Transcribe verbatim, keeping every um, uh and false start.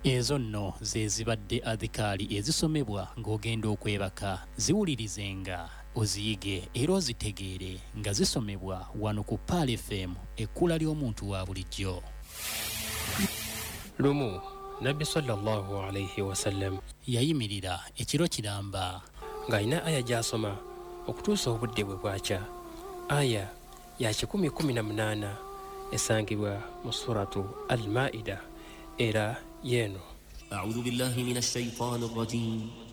Ezo nno ze zibadde adhikaali ezisomebwa ng'ogenda okwebaka. Ziwulirizenga, oziyige era ozitegeere nga zisomebwa wano ku Pearl F M, ekkula ly'omuntu wa bulijjo. Lumu Nabbi sallallahu alayhi wasallam yayimirira ekiro kiramba ng'alina aya gy'asoma okutuusa obudde bwe bwakya. Aya ya kikumi kumi na munaana esangibwa mu suratu Al-Maida era yeeno. أعوذ بالله من الشيطان الرجيم